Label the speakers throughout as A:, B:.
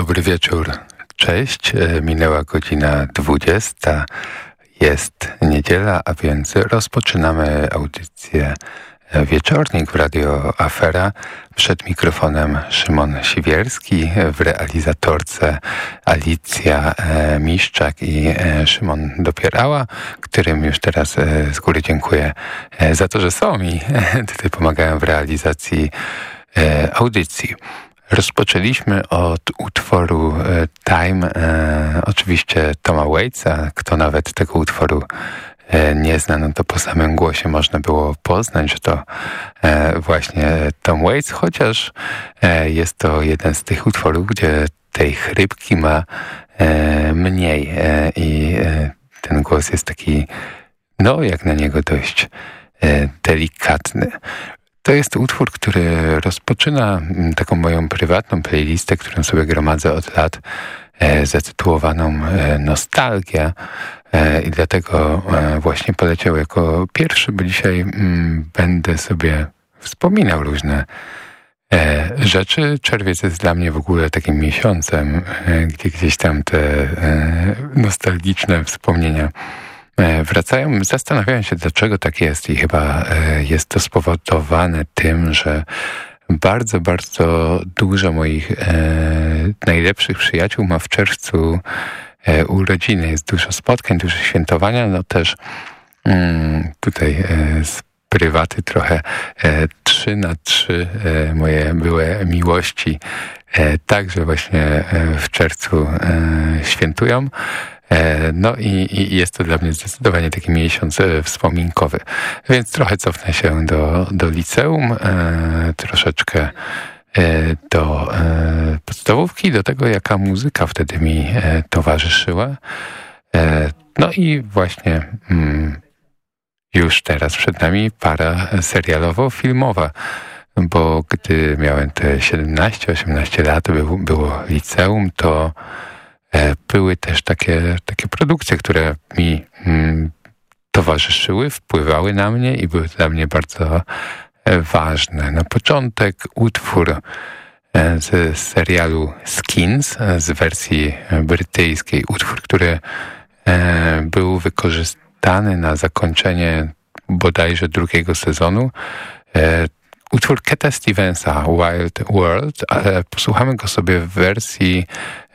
A: Dobry wieczór, cześć. Minęła godzina 20. Jest niedziela, a więc rozpoczynamy audycję Wieczornik w Radio Afera. Przed mikrofonem Szymon Siwierski, w realizatorce Alicja Miszczak i Szymon Dopierała, którym już teraz z góry dziękuję za to, że są i tutaj pomagają w realizacji audycji. Rozpoczęliśmy od utworu Time, oczywiście Toma Waitsa. Kto nawet tego utworu nie zna, no to po samym głosie można było poznać, że to właśnie Tom Waits, chociaż jest to jeden z tych utworów, gdzie tej chrypki ma mniej i ten głos jest taki, no jak na niego dość delikatny. To jest utwór, który rozpoczyna taką moją prywatną playlistę, którą sobie gromadzę od lat, zatytułowaną Nostalgia, i dlatego właśnie poleciał jako pierwszy, bo dzisiaj będę sobie wspominał różne rzeczy. Czerwiec jest dla mnie w ogóle takim miesiącem, gdzie gdzieś tam te nostalgiczne wspomnienia wracają. Zastanawiałem się, dlaczego tak jest, i chyba jest to spowodowane tym, że bardzo, bardzo dużo moich najlepszych przyjaciół ma w czerwcu urodziny. Jest dużo spotkań, dużo świętowania. No też tutaj z prywaty trochę 3x3 moje były miłości także właśnie w czerwcu świętują. No i jest to dla mnie zdecydowanie taki miesiąc wspominkowy. Więc trochę cofnę się do liceum, troszeczkę do podstawówki, do tego, jaka muzyka wtedy mi towarzyszyła. No i właśnie już teraz przed nami para serialowo-filmowa, bo gdy miałem te 17-18 lat, było liceum, to były też takie produkcje, które mi towarzyszyły, wpływały na mnie i były dla mnie bardzo ważne. Na początek utwór z serialu Skins, z wersji brytyjskiej. Utwór, który był wykorzystany na zakończenie bodajże drugiego sezonu. Utwór Cata Stevensa, Wild World, ale posłuchamy go sobie w wersji,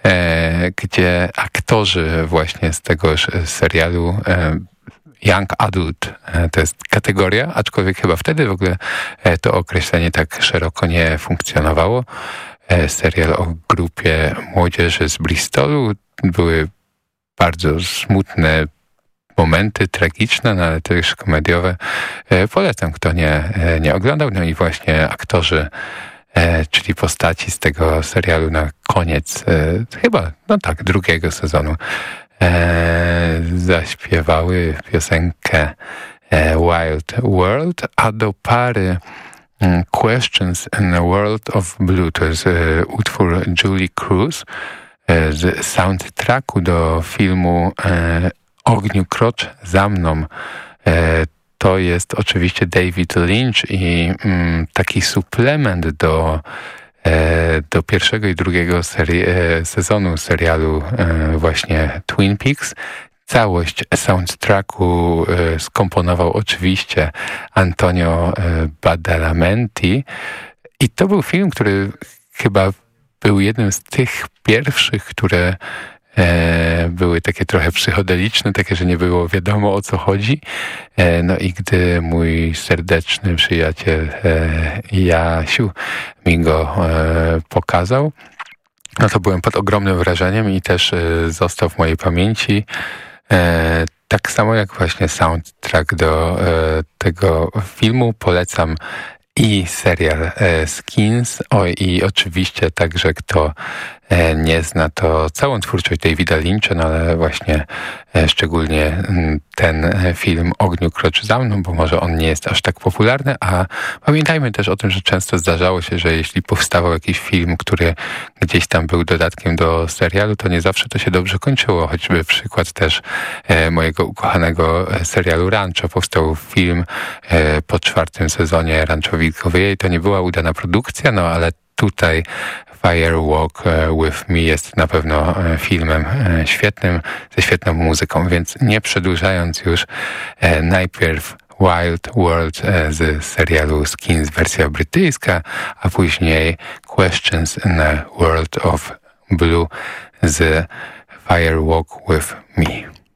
A: gdzie aktorzy właśnie z tegoż serialu Young Adult to jest kategoria, aczkolwiek chyba wtedy w ogóle to określenie tak szeroko nie funkcjonowało. Serial o grupie młodzieży z Bristolu. Były bardzo smutne momenty, tragiczne, no ale też komediowe. Polecam, kto nie oglądał. No i właśnie aktorzy, czyli postaci z tego serialu na koniec chyba, no tak, drugiego sezonu zaśpiewały piosenkę Wild World, a do pary Questions in a World of Blue to jest utwór Julie Cruz z soundtracku do filmu Ogniukrocz za mną. To jest oczywiście David Lynch i taki suplement do pierwszego i drugiego sezonu serialu właśnie Twin Peaks. Całość soundtracku skomponował oczywiście Antonio Badalamenti i to był film, który chyba był jednym z tych pierwszych, które były takie trochę psychodeliczne, takie, że nie było wiadomo, o co chodzi. No i gdy mój serdeczny przyjaciel Jasiu mi go pokazał, no to byłem pod ogromnym wrażeniem i też został w mojej pamięci. Tak samo jak właśnie soundtrack do tego filmu. Polecam i serial Skins, i oczywiście także, kto nie zna, to całą twórczość Davida Lyncha, no ale właśnie szczególnie ten film Ogniukrocz za mną, bo może on nie jest aż tak popularny, a pamiętajmy też o tym, że często zdarzało się, że jeśli powstawał jakiś film, który gdzieś tam był dodatkiem do serialu, to nie zawsze to się dobrze kończyło, choćby przykład też mojego ukochanego serialu Rancho. Powstał film po 4. sezonie Rancho Wilkowyje i to nie była udana produkcja, no ale tutaj Firewalk With Me jest na pewno filmem świetnym, ze świetną muzyką, więc nie przedłużając już, najpierw Wild World z serialu Skins, wersja brytyjska, a później Questions in a World of Blue z Firewalk With Me.